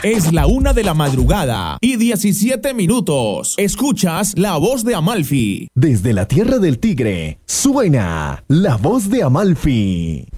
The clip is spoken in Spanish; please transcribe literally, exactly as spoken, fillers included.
Es la una de la madrugada y diecisiete minutos. Escuchas La Voz de Amalfi. Desde la tierra del tigre, suena La Voz de Amalfi.